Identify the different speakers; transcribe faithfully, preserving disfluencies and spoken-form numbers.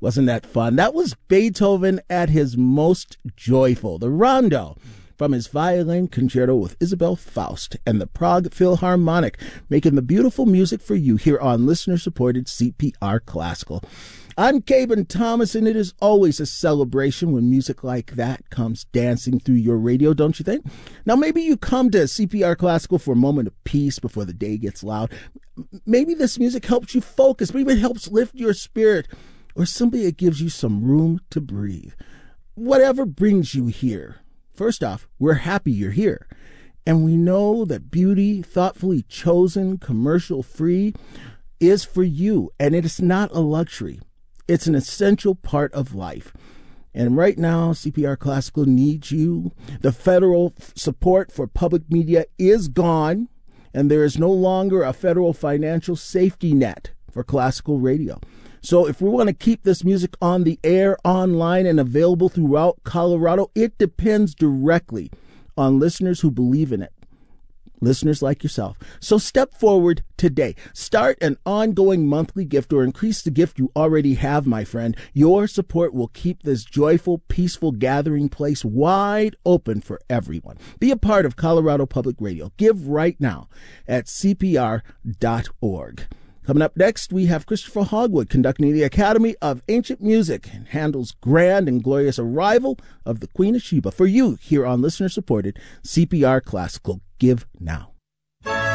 Speaker 1: Wasn't that fun? That was Beethoven at his most joyful, the Rondo, from his violin concerto with Isabel Faust and the Prague Philharmonic, making the beautiful music for you here on listener-supported C P R Classical. I'm Caben Thomas, and it is always a celebration when music like that comes dancing through your radio, don't you think? Now, maybe you come to C P R Classical for a moment of peace before the day gets loud. Maybe this music helps you focus. Maybe it helps lift your spirit, or simply it gives you some room to breathe. Whatever brings you here, first off, we're happy you're here. And we know that beauty, thoughtfully chosen, commercial-free, is for you, and it is not a luxury. It's an essential part of life. And right now, C P R Classical needs you. The federal support for public media is gone, and there is no longer a federal financial safety net for classical radio. So if we want to keep this music on the air, online, and available throughout Colorado, it depends directly on listeners who believe in it. Listeners like yourself. So step forward today. Start an ongoing monthly gift or increase the gift you already have, my friend. Your support will keep this joyful, peaceful gathering place wide open for everyone. Be a part of Colorado Public Radio. Give right now at C P R dot org. Coming up next, we have Christopher Hogwood conducting the Academy of Ancient Music and Handel's grand and glorious arrival of the Queen of Sheba for you here on listener-supported C P R Classical. Give now.